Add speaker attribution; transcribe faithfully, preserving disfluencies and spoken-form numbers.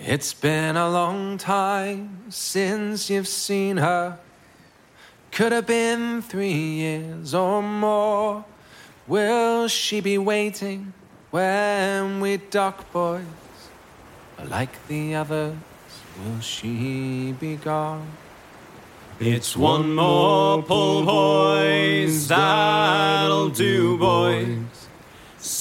Speaker 1: It's been a long time since you've seen her. Could have been three years or more. Will she be waiting when we dock, boys? Or like the others, will she be gone?
Speaker 2: It's one more pull, boys, that'll do, boys.